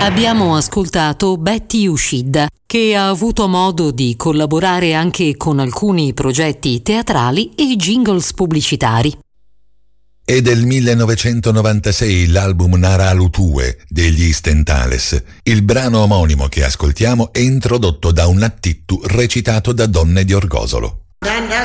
Abbiamo ascoltato Betty Uscida, che ha avuto modo di collaborare anche con alcuni progetti teatrali e jingles pubblicitari. È del 1996 l'album Naralu Tue degli Stentales. Il brano omonimo che ascoltiamo è introdotto da un attittu recitato da Donne di Orgosolo.